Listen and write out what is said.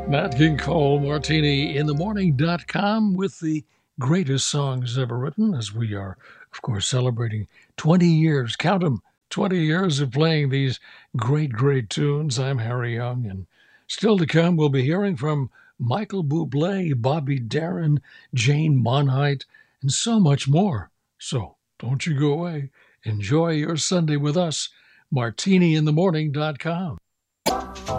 Nat King Cole, martiniinthemorning.com with the greatest songs ever written, as we are, of course, celebrating 20 years, count them, 20 years of playing these great, great tunes. I'm Harry Young, and still to come, we'll be hearing from Michael Bublé, Bobby Darin, Jane Monheit, and so much more. So don't you go away. Enjoy your Sunday with us, martiniinthemorning.com.